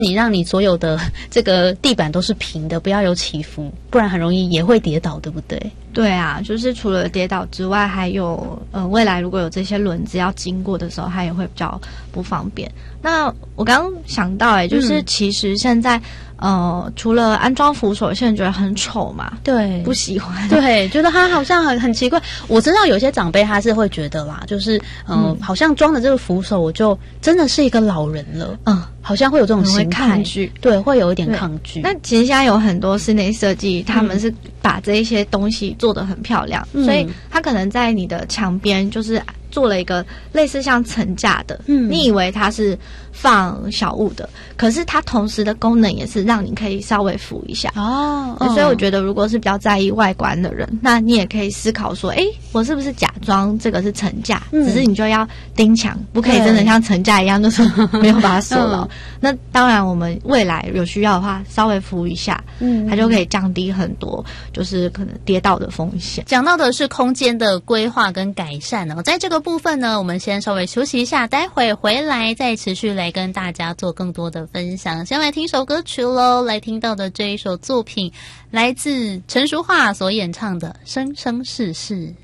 你让你所有的这个地板都是平的，不要有起伏，不然很容易也会跌倒，对不对？ 对啊，就是除了跌倒之外，还有未来如果有这些轮子要经过的时候，它也会比较不方便。那我刚刚想到就是其实现在除了安装扶手，有些人觉得很丑嘛， 对， 不喜欢， 对，觉得它好像很奇怪。我知道有些长辈他是会觉得啦，就是好像装的这个扶手，我就真的是一个老人了，好像会有这种心态， 抗拒， 对，会有一点抗拒。 那其实现在有很多室内设计，他们是把这一些东西做得很漂亮，所以它可能在你的墙边就是做了一个类似像层架的，你以为它是放小物的，可是它同时的功能也是让你可以稍微扶一下所以我觉得如果是比较在意外观的人，那你也可以思考说，我是不是假装这个是层架，只是你就要钉墙，不可以真的像层架一样就是没有把它锁牢那当然我们未来有需要的话稍微扶一下它就可以降低很多就是可能跌倒的风险。 讲到的是空间的规划跟改善在这个部分呢，我们先稍微休息一下，待会回来再持续来跟大家做更多的分享。先来听首歌曲咯，来听到的这一首作品来自陈淑桦所演唱的《生生世世》。